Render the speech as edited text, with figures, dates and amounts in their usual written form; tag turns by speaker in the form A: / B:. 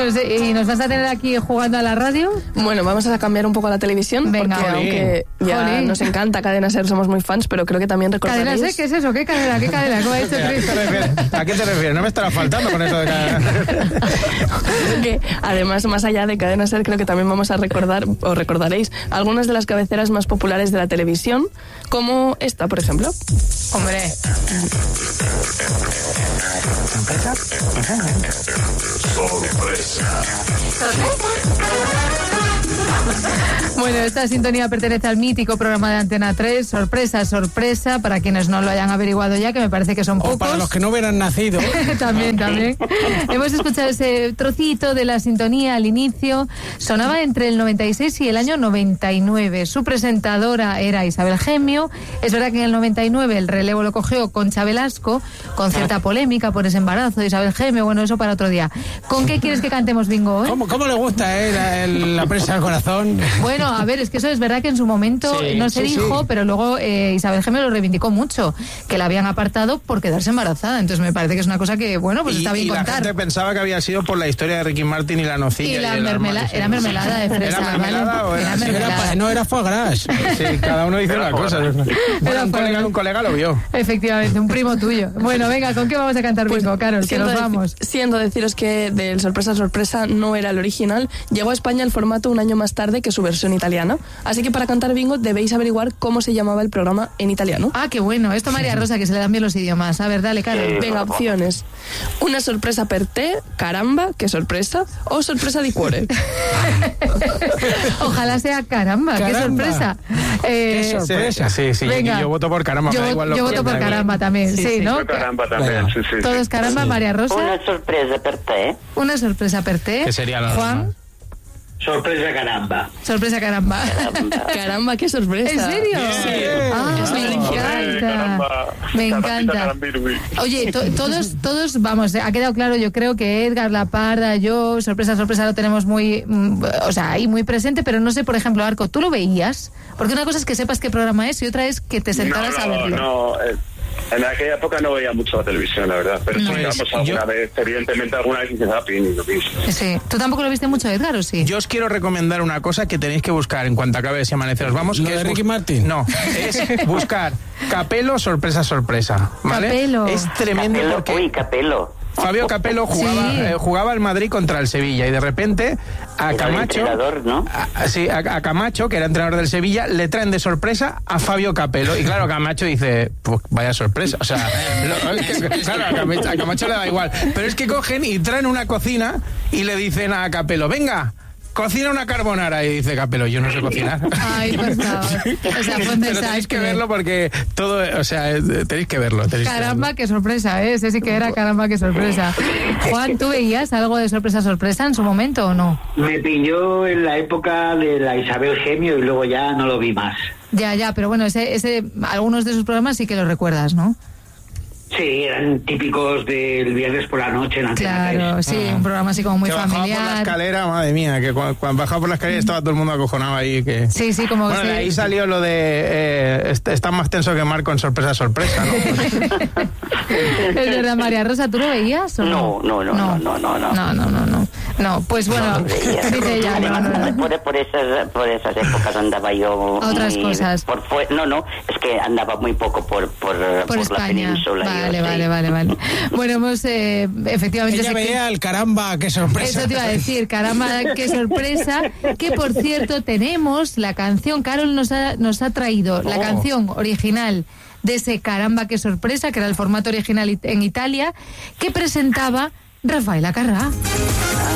A: ¿Y nos vas a tener aquí jugando a la radio?
B: Bueno, vamos a cambiar un poco a la televisión.
A: Venga,
B: porque aunque ya nos encanta Cadena Ser, somos muy fans, pero creo que también recordaréis...
A: ¿Cadena Ser? ¿Qué es eso? ¿Qué cadena? ¿Qué cadena? ¿Cómo ha dicho Cris?
C: ¿A qué te refieres? No me estará faltando con eso de Cadena Ser.
B: Que además, más allá de Cadena Ser, creo que también vamos a recordar, o recordaréis, algunas de las cabeceras más populares de la televisión, como esta, por ejemplo.
A: Hombre. Bueno, esta sintonía pertenece al mítico programa de Antena 3, Sorpresa, Sorpresa, para quienes no lo hayan averiguado ya, que me parece que son pocos.
C: O para los que no hubieran nacido.
A: También. Hemos escuchado ese trocito de la sintonía al inicio. Sonaba entre el 96 y el año 99. Su presentadora era Isabel Gemio. Es verdad que en el 99 el relevo lo cogió Concha Velasco, con cierta polémica por ese embarazo de Isabel Gemio. Bueno, eso para otro día. ¿Con qué quieres que cantemos bingo hoy?
C: ¿Cómo le gusta la presa al corazón?
A: Bueno, a ver, es que eso es verdad que en su momento no se dijo, pero luego Isabel Gemio lo reivindicó mucho, que la habían apartado por quedarse embarazada. Entonces me parece que es una cosa que, bueno, pues está bien contar.
C: Y la gente pensaba que había sido por la historia de Ricky Martin y la nocilla.
A: Y la mermelada, era mermelada de fresa.
C: ¿Era mermelada o era
A: mermelada?
C: No, era foie gras. Sí, cada uno dice una cosa. Bueno, un colega lo vio.
A: Efectivamente, un primo tuyo. Bueno, venga, ¿con qué vamos a cantar bingo, Carol? Que nos vamos.
B: Siendo deciros que del Sorpresa Sorpresa no era el original, llegó a España el formato un año más tarde que su versión italiana. Así que para cantar bingo debéis averiguar cómo se llamaba el programa en italiano.
A: Ah, qué bueno. Esto María Rosa, que se le dan bien los idiomas. A ver, dale, Carol.
B: Venga, opciones. Una sorpresa per te, caramba, qué sorpresa, o sorpresa di cuore.
A: Ojalá sea caramba, qué sorpresa.
C: Qué sorpresa. Sí.
A: Venga.
C: Yo voto por caramba.
A: Yo voto por caramba también. Sí, ¿no?
D: Caramba también, sí.
A: Todos caramba, María Rosa.
E: Una sorpresa per te.
A: Una sorpresa per te.
C: ¿Qué sería la
A: Juan?
C: normal?
D: Sorpresa caramba.
A: Sorpresa caramba.
B: Caramba, qué sorpresa.
A: ¿En serio?
D: Sí.
A: Me encanta. Oye, todos, vamos, ha quedado claro, yo creo que Edgar, La Parda, yo, sorpresa lo tenemos muy, ahí muy presente, pero no sé, por ejemplo, Arco, ¿tú lo veías? Porque una cosa es que sepas qué programa es y otra es que te sentaras a verlo.
D: No, en aquella época no veía mucho la televisión, la verdad, pero sí, alguna vez, evidentemente alguna vez hice zapping y lo vi.
A: Sí. ¿Tú tampoco lo viste mucho, Edgar, o sí?
C: Yo os quiero recomendar una cosa que tenéis que buscar en cuanto acabe Si Amanece Nos Vamos.
F: ¿Lo de Ricky Martin?
C: No, es buscar Capello, sorpresa, ¿vale?
A: Capello.
C: Es tremendo porque...
E: Uy, Capello.
C: Fabio Capello jugaba el Madrid contra el Sevilla y de repente a Camacho,
E: ¿no?
C: a Camacho, que era entrenador del Sevilla, le traen de sorpresa a Fabio Capello y claro, Camacho dice, pues vaya sorpresa, o sea, claro, a Camacho le da igual, pero es que cogen y traen una cocina y le dicen a Capello, venga, cocina una carbonara, y dice Capello, yo no sé cocinar.
A: Ay, por favor. O sea, fue un
C: pero tenéis que verlo porque todo, o sea, tenéis que verlo.
A: Caramba, qué sorpresa, ¿eh? Ese sí que era caramba, qué sorpresa. Juan, ¿tú veías algo de sorpresa en su momento o no?
G: Me pilló en la época de la Isabel Gemio y luego ya no lo vi más.
A: Ya, pero bueno, algunos de sus programas sí que los recuerdas, ¿no?
G: Sí, eran típicos del viernes por la noche en Antena 3.
A: Claro, sí, un programa así como muy
C: que
A: familiar.
C: Bajaba por la escalera, madre mía, que cuando bajaba por la escalera estaba todo el mundo acojonado ahí. Que...
A: Sí, como
C: bueno, de ahí salió lo de está más tenso que Marco en sorpresa, ¿no?
A: Es verdad, María Rosa, ¿tú lo veías o no? No, pues bueno, dice ella.
E: Por esas épocas andaba yo...
A: Otras cosas.
E: Es que andaba muy poco por
A: España.
E: La península.
A: Vale. Bueno, hemos efectivamente...
F: Ella veía el caramba, qué sorpresa.
A: Eso te iba a decir, caramba, qué sorpresa. Que por cierto tenemos la canción, Carol nos ha traído la canción original de ese caramba, qué sorpresa, que era el formato original en Italia, que presentaba Rafael Acarrá.